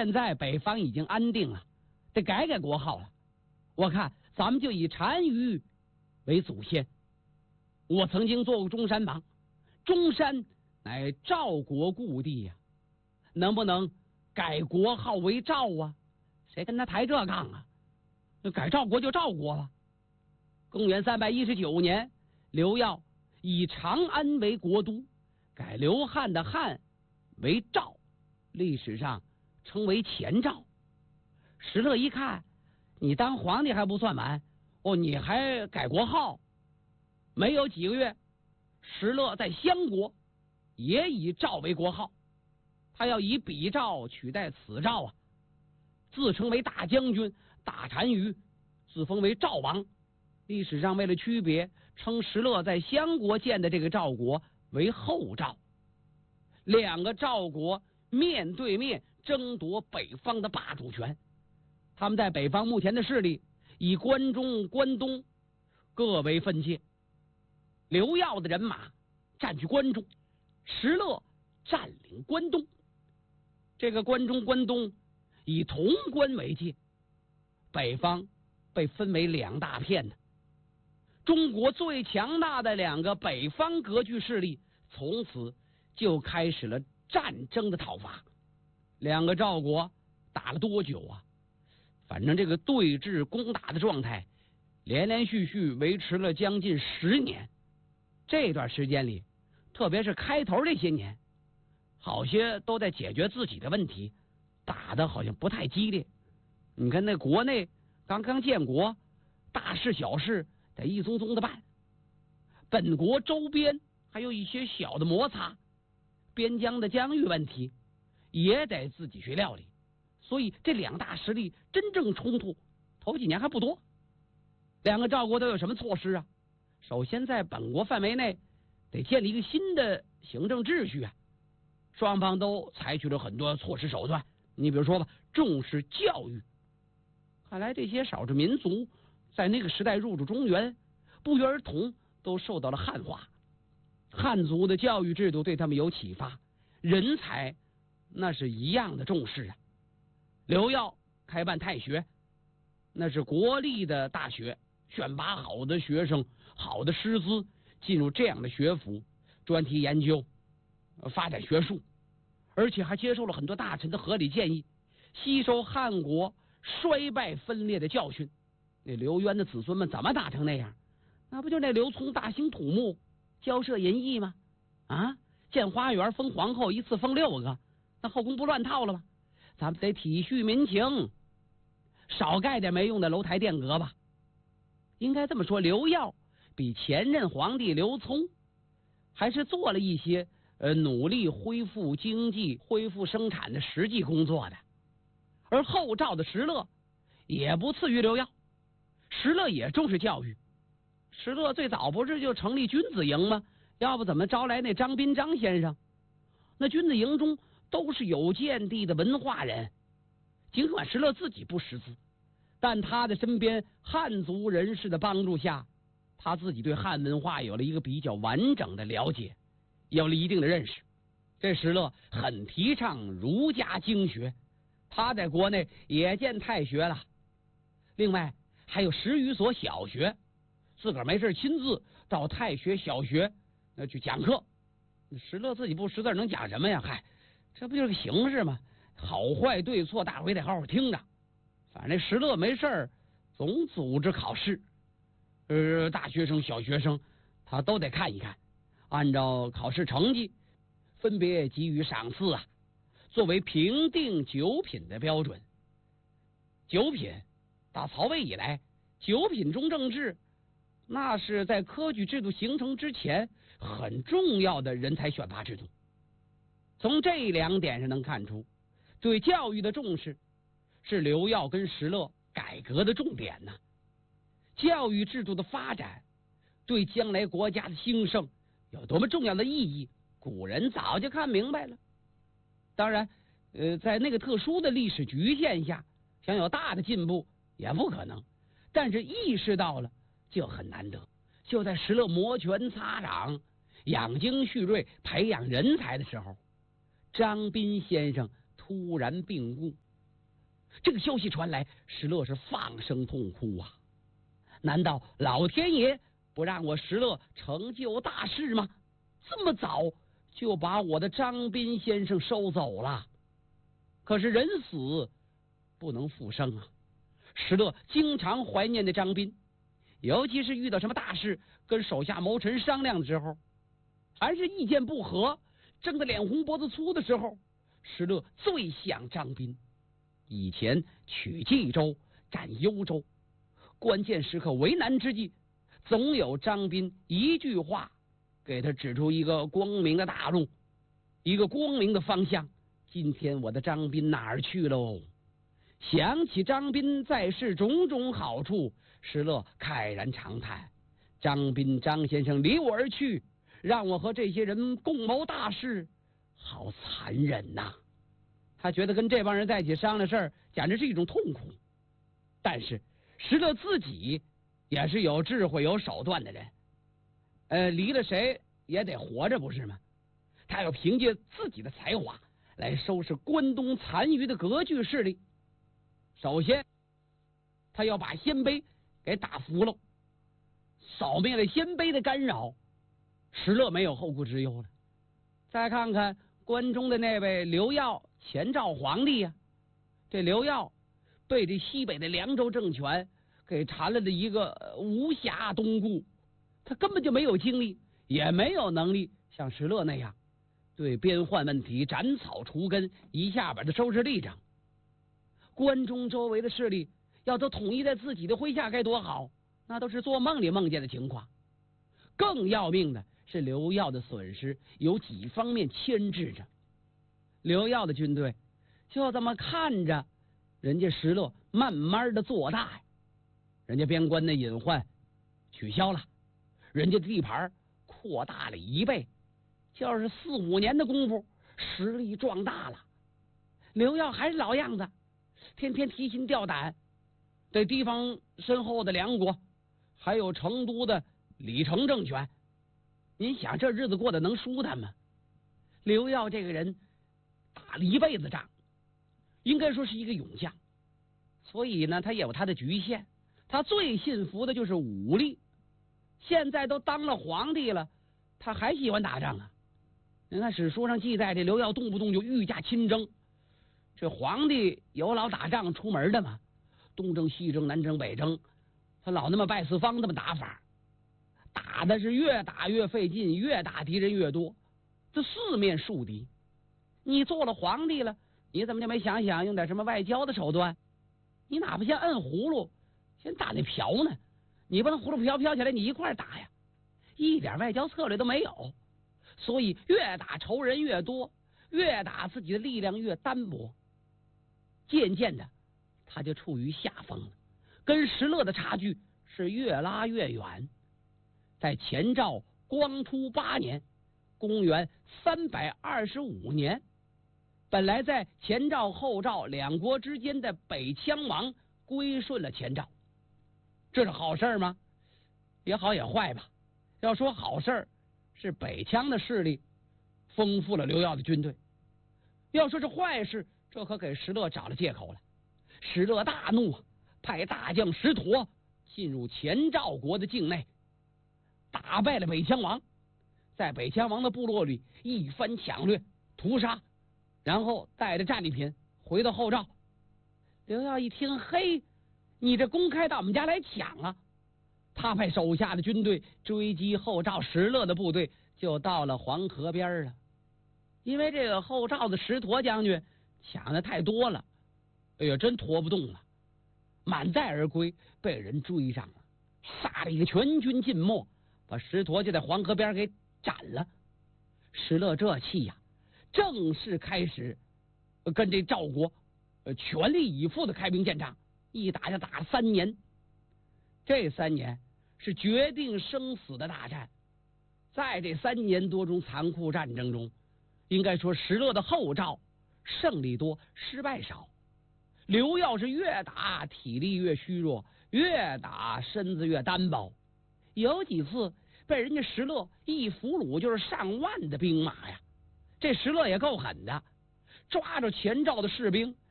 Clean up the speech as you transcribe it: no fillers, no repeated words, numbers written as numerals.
现在北方已经安定了，得改改国号了。我看咱们就以单于为祖先。我曾经做过中山王，中山乃赵国故地呀，能不能改国号为赵啊？谁跟他抬这杠啊？改赵国就赵国了。公元319年，刘耀以长安为国都，改刘汉的汉为赵，历史上称为前赵。石勒一看，你当皇帝还不算完哦，你还改国号？没有几个月，石勒在襄国也以赵为国号，他要以彼赵取代此赵啊，自称为大将军、大单于，自封为赵王。历史上为了区别，称石勒在襄国建的这个赵国为后赵。两个赵国面对面争夺北方的霸主权，他们在北方目前的势力以关中、关东各为分界。刘耀的人马占据关中，石勒占领关东。这个关中、关东以潼关为界，北方被分为两大片呢。中国最强大的两个北方割据势力从此就开始了战争的讨伐。两个赵国打了多久啊？反正这个对峙攻打的状态连连续续维持了将近10年。这段时间里，特别是开头这些年，好些都在解决自己的问题，打的好像不太激烈。你看那国内刚刚建国，大事小事得一宗宗的办，本国周边还有一些小的摩擦，边疆的疆域问题也得自己去料理。所以这两大实力真正冲突头几年还不多。两个赵国都有什么措施啊？首先在本国范围内得建立一个新的行政秩序啊，双方都采取了很多措施手段。你比如说吧，重视教育。看来这些少数民族在那个时代入主中原，不约而同都受到了汉化。汉族的教育制度对他们有启发，人才那是一样的重视啊。刘耀开办太学，那是国立的大学，选拔好的学生、好的师资进入这样的学府，专题研究，发展学术，而且还接受了很多大臣的合理建议，吸收汉国衰败分裂的教训。那刘渊的子孙们怎么打成那样？那不就那刘琮大兴土木，交涉淫逸吗？啊，建花园封皇后，一次封6个，那后宫不乱套了吗？咱们得体恤民情，少盖点没用的楼台殿阁吧。应该这么说，刘耀比前任皇帝刘聪还是做了一些努力恢复经济、恢复生产的实际工作的。而后赵的石勒也不次于刘耀，石勒也重视教育。石勒最早不是就成立君子营吗？要不怎么招来那张宾张先生？那君子营中都是有见地的文化人，尽管石勒自己不识字，但他的身边汉族人士的帮助下，他自己对汉文化有了一个比较完整的了解，有了一定的认识。这石勒很提倡儒家经学，他在国内也建太学了，另外还有10余所小学，自个儿没事亲自到太学小学去讲课。石勒自己不识字能讲什么呀？嗨，这不就是个形式吗？好坏对错大伙得好好听着。反正石勒没事总组织考试，大学生小学生他都得看一看，按照考试成绩分别给予赏赐啊，作为评定9品的标准。9品打曹魏以来，9品中正制那是在科举制度形成之前很重要的人才选拔制度。从这2点上能看出，对教育的重视是刘耀跟石勒改革的重点呢。教育制度的发展对将来国家的兴盛有多么重要的意义，古人早就看明白了。当然在那个特殊的历史局限下，想有大的进步也不可能，但是意识到了就很难得。就在石勒摩拳擦掌、养精蓄锐、培养人才的时候，张宾先生突然病故， 这个消息传来，石勒是放声痛哭啊！难道老天爷不让我石勒成就大事吗？这么早就把我的张斌先生收走了。可是人死不能复生啊！石勒经常怀念的张斌，尤其是遇到什么大事，跟手下谋臣商量的时候，还是意见不合，争得脸红脖子粗的时候，石勒最想张斌。以前取冀州、占幽州，关键时刻为难之际，总有张斌一句话给他指出一个光明的大路，一个光明的方向。今天我的张斌哪儿去喽？想起张斌在世种种好处，石勒慨然长叹：张斌张先生离我而去，让我和这些人共谋大事，好残忍呐！他觉得跟这帮人在一起商量事儿，简直是一种痛苦。但是石勒自己也是有智慧、有手段的人，离了谁也得活着，不是吗？他要凭借自己的才华来收拾关东残余的割据势力。首先，他要把鲜卑给打服了，扫灭了鲜卑的干扰，石勒没有后顾之忧了。再看看关中的那位刘耀，前赵皇帝呀，这刘耀被这西北的凉州政权给缠了的一个无暇东顾，他根本就没有精力，也没有能力像石勒那样对边患问题斩草除根，一下把它收拾立正。关中周围的势力要都统一在自己的麾下该多好，那都是做梦里梦见的情况。更要命的是刘耀的损失有几方面牵制着，刘耀的军队就这么看着人家石勒慢慢的做大呀，人家边关的隐患取消了，人家地盘扩大了1倍，就是4、5年的功夫，实力壮大了。刘耀还是老样子，天天提心吊胆，对地方身后的梁国，还有成都的李成政权，您想这日子过得能舒坦吗？刘耀这个人打了一辈子仗，应该说是一个勇将，所以呢，他也有他的局限。他最信服的就是武力。现在都当了皇帝了，他还喜欢打仗啊？你看史书上记载，这刘耀动不动就御驾亲征。这皇帝有老打仗出门的吗？东征西征南征北征，他老那么拜四方那么打法，打的是越打越费劲，越打敌人越多，这四面树敌。你做了皇帝了，你怎么就没想想用点什么外交的手段？你哪怕先摁葫芦，先打那瓢呢？你不能葫芦瓢飘起来，你一块打呀！一点外交策略都没有，所以越打仇人越多，越打自己的力量越单薄。渐渐的，他就处于下风了，跟石勒的差距是越拉越远。在前赵光初8年，公元325年，本来在前赵后赵两国之间的北羌王归顺了前赵，这是好事吗？也好也坏吧。要说好事，是北羌的势力丰富了刘耀的军队；要说是坏事，这可给石勒找了借口了。石勒大怒，派大将石佗进入前赵国的境内，打败了北羌王，在北羌王的部落里一番抢掠屠杀，然后带着战利品回到后赵。刘耀一听，嘿，你这公开到我们家来抢啊！他派手下的军队追击后赵石勒的部队，就到了黄河边了。因为这个后赵的石佗将军抢的太多了，哎呀，真驮不动了，满载而归，被人追上了，杀了一个全军尽没，把石佗就在黄河边给斩了。石勒这气呀，正式开始跟这赵国全力以赴的开兵建仗，一打就打了3年。这3年是决定生死的大战。在这3年多中残酷战争中，应该说石勒的后赵胜利多，失败少。刘耀是越打体力越虚弱，越打身子越单薄，有几次被人家石勒一俘虏就是上万的兵马呀。这石勒也够狠的，抓着前赵的士兵